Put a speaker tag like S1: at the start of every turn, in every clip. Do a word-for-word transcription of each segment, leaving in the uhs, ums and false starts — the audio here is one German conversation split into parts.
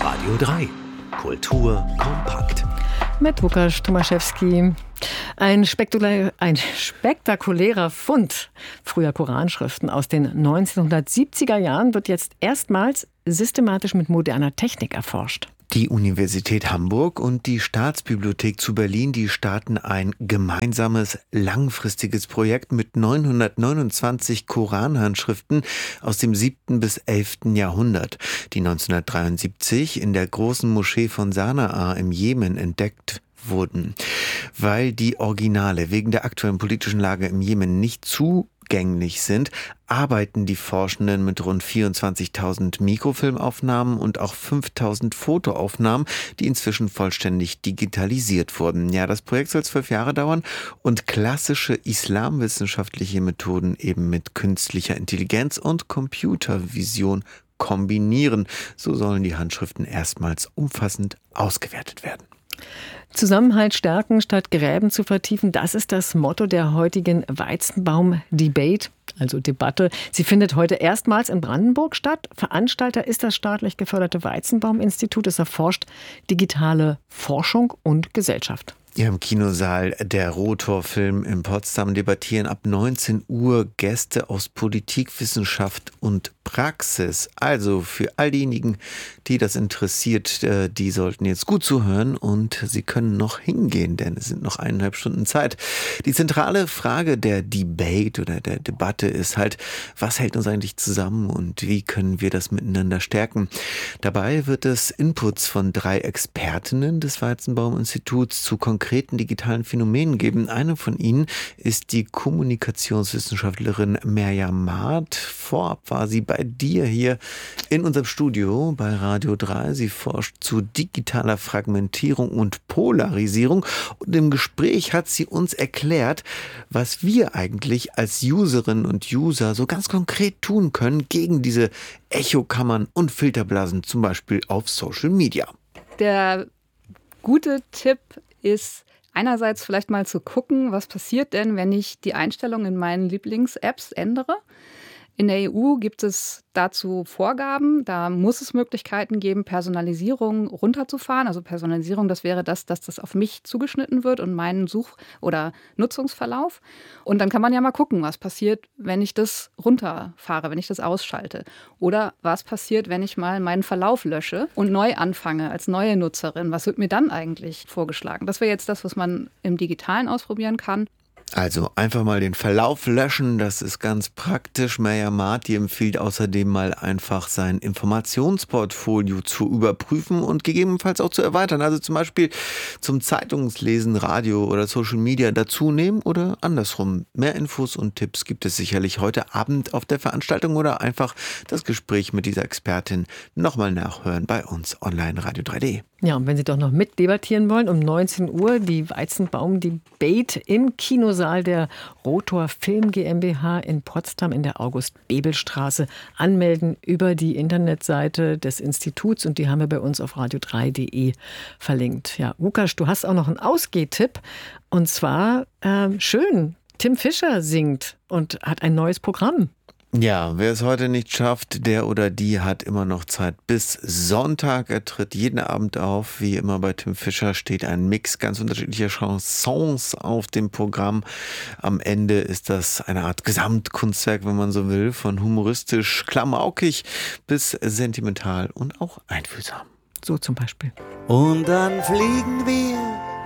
S1: Radio drei. Kultur kompakt.
S2: Mit Łukasz Tomaszewski. Ein, spektakulär, ein spektakulärer Fund früher Koranschriften aus den neunzehnhundertsiebziger Jahren wird jetzt erstmals systematisch mit moderner Technik erforscht.
S3: Die Universität Hamburg und die Staatsbibliothek zu Berlin, die starten ein gemeinsames, langfristiges Projekt mit neunhundertneunundzwanzig Koranhandschriften aus dem siebten bis elften Jahrhundert, die neunzehnhundertdreiundsiebzig in der großen Moschee von Sanaa im Jemen entdeckt wurden. Weil die Originale wegen der aktuellen politischen Lage im Jemen nicht zugänglich sind, arbeiten die Forschenden mit rund vierundzwanzigtausend Mikrofilmaufnahmen und auch fünftausend Fotoaufnahmen, die inzwischen vollständig digitalisiert wurden. Ja, das Projekt soll zwölf Jahre dauern und klassische islamwissenschaftliche Methoden eben mit künstlicher Intelligenz und Computervision kombinieren. So sollen die Handschriften erstmals umfassend ausgewertet werden.
S2: Zusammenhalt stärken statt Gräben zu vertiefen, das ist das Motto der heutigen Weizenbaum-Debate, also Debatte. Sie findet heute erstmals in Brandenburg statt. Veranstalter ist das staatlich geförderte Weizenbaum-Institut. Es erforscht digitale Forschung und Gesellschaft.
S3: Ja, im Kinosaal der Rotor-Film in Potsdam debattieren ab neunzehn Uhr Gäste aus Politik, Wissenschaft und Praxis. Also für all diejenigen, die das interessiert, die sollten jetzt gut zuhören und sie können noch hingehen, denn es sind noch eineinhalb Stunden Zeit. Die zentrale Frage der Debate oder der Debatte ist halt, was hält uns eigentlich zusammen und wie können wir das miteinander stärken? Dabei wird es Inputs von drei Expertinnen des Weizenbaum-Instituts zu konkreten digitalen Phänomenen geben. Eine von ihnen ist die Kommunikationswissenschaftlerin Merjam Maat. Vorab war sie bei dir hier in unserem Studio bei Radio drei. Sie forscht zu digitaler Fragmentierung und Polarisierung. Und im Gespräch hat sie uns erklärt, was wir eigentlich als Userinnen und User so ganz konkret tun können gegen diese Echokammern und Filterblasen, zum Beispiel auf Social Media.
S4: Der gute Tipp ist einerseits vielleicht mal zu gucken, was passiert denn, wenn ich die Einstellungen in meinen Lieblings-Apps ändere. In der E U gibt es dazu Vorgaben. Da muss es Möglichkeiten geben, Personalisierung runterzufahren. Also Personalisierung, das wäre das, dass das auf mich zugeschnitten wird und meinen Such- oder Nutzungsverlauf. Und dann kann man ja mal gucken, was passiert, wenn ich das runterfahre, wenn ich das ausschalte. Oder was passiert, wenn ich mal meinen Verlauf lösche und neu anfange als neue Nutzerin. Was wird mir dann eigentlich vorgeschlagen? Das wäre jetzt das, was man im Digitalen ausprobieren kann.
S3: Also einfach mal den Verlauf löschen, das ist ganz praktisch. Merjam Maat, die empfiehlt außerdem mal einfach sein Informationsportfolio zu überprüfen und gegebenenfalls auch zu erweitern. Also zum Beispiel zum Zeitungslesen, Radio oder Social Media dazu nehmen oder andersrum. Mehr Infos und Tipps gibt es sicherlich heute Abend auf der Veranstaltung oder einfach das Gespräch mit dieser Expertin nochmal nachhören bei uns online Radio drei D.
S2: Ja, und wenn Sie doch noch mitdebattieren wollen, um neunzehn Uhr die Weizenbaum-Debate im Kinosaal der Rotor Film GmbH in Potsdam in der August-Bebel-Straße anmelden über die Internetseite des Instituts und die haben wir bei uns auf radio drei punkt de verlinkt. Ja, Łukasz, du hast auch noch einen Ausgehtipp und zwar äh, schön, Tim Fischer singt und hat ein neues Programm.
S3: Ja, wer es heute nicht schafft, der oder die hat immer noch Zeit bis Sonntag. Er tritt jeden Abend auf. Wie immer bei Tim Fischer steht ein Mix ganz unterschiedlicher Chansons auf dem Programm. Am Ende ist das eine Art Gesamtkunstwerk, wenn man so will, von humoristisch, klamaukig bis sentimental und auch einfühlsam.
S2: So zum Beispiel.
S5: Und dann fliegen wir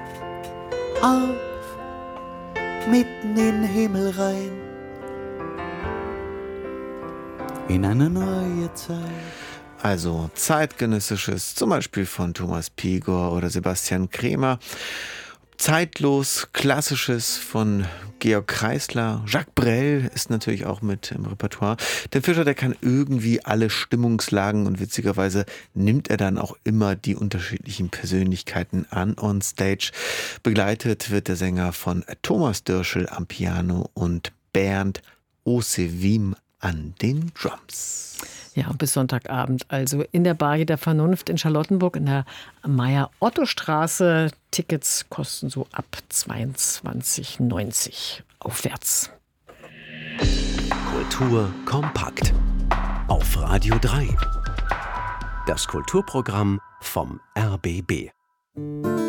S5: auf, mitten in den Himmel rein. In eine neue Zeit.
S3: Also zeitgenössisches, zum Beispiel von Thomas Pigor oder Sebastian Kremer. Zeitlos, klassisches von Georg Kreisler. Jacques Brel ist natürlich auch mit im Repertoire. Der Fischer, der kann irgendwie alle Stimmungslagen und witzigerweise nimmt er dann auch immer die unterschiedlichen Persönlichkeiten an on stage. Begleitet wird der Sänger von Thomas Dürschel am Piano und Bernd Osewim an den Drums.
S2: Ja, und bis Sonntagabend also in der Bar der Vernunft in Charlottenburg in der Meier-Otto-Straße. Tickets kosten so ab zweiundzwanzig neunzig aufwärts.
S1: Kultur kompakt auf Radio drei. Das Kulturprogramm vom R B B.